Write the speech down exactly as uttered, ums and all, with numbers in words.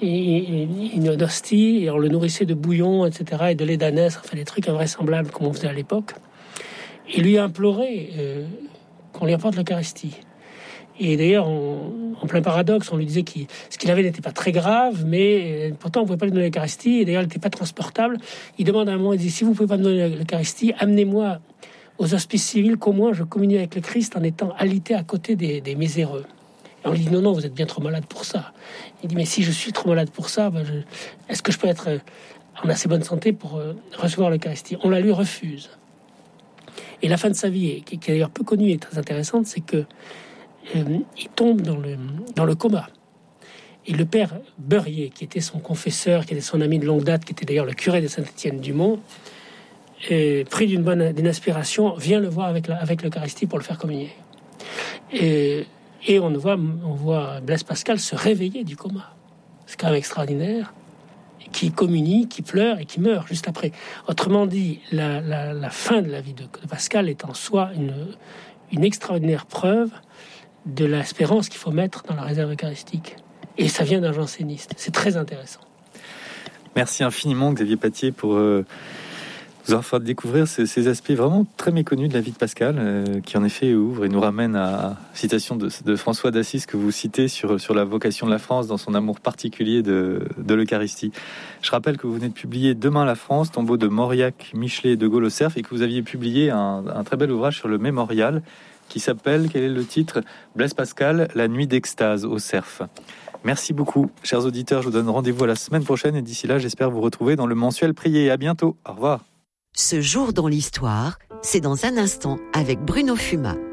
une hostie et on le nourrissait de bouillon, et cetera, et de lait d'ânesse, enfin des trucs invraisemblables comme on faisait à l'époque. Il lui a imploré euh, qu'on lui apporte l'Eucharistie. Et d'ailleurs, on, en plein paradoxe, on lui disait que ce qu'il avait n'était pas très grave, mais euh, pourtant on ne pouvait pas lui donner l'Eucharistie, et d'ailleurs elle n'était pas transportable. Il demande à un moment, il dit, si vous ne pouvez pas me donner l'Eucharistie, amenez-moi aux hospices civils, qu'au moins je communie avec le Christ en étant alité à côté des, des miséreux. Et on lui dit, non, non, vous êtes bien trop malade pour ça. Il dit, mais si je suis trop malade pour ça, ben je, est-ce que je peux être euh, en assez bonne santé pour euh, recevoir l'Eucharistie? On la lui refuse. Et la fin de sa vie, qui, qui est d'ailleurs peu connue et très intéressante, c'est que euh, il tombe dans le, dans le coma. Et le père Beurier, qui était son confesseur, qui était son ami de longue date, qui était d'ailleurs le curé de Saint-Étienne-du-Mont, et pris d'une bonne d'une inspiration, vient le voir avec, la, avec l'Eucharistie pour le faire communier. Et, et on voit, on voit Blaise Pascal se réveiller du coma. C'est quand même extraordinaire. Qui communie, qui pleure et qui meurt juste après. Autrement dit, la, la, la fin de la vie de, de Pascal est en soi une, une extraordinaire preuve de l'espérance qu'il faut mettre dans la réserve eucharistique. Et ça vient d'un janséniste. C'est très intéressant. Merci infiniment, Xavier Patier, pour... Euh... vous avoir fait découvrir ces, ces aspects vraiment très méconnus de la vie de Pascal, euh, qui en effet ouvre et nous ramène à la citation de, de François d'Assise que vous citez sur, sur la vocation de la France dans son amour particulier de, de l'Eucharistie. Je rappelle que vous venez de publier Demain la France, tombeau de Mauriac, Michelet et de Gaulle au Cerf, et que vous aviez publié un, un très bel ouvrage sur le mémorial qui s'appelle, quel est le titre ? Blaise Pascal, la nuit d'extase au Cerf. Merci beaucoup, chers auditeurs. Je vous donne rendez-vous à la semaine prochaine et d'ici là, j'espère vous retrouver dans le mensuel Prier. À bientôt. Au revoir. Ce jour dans l'histoire, c'est dans un instant avec Bruno Fuma.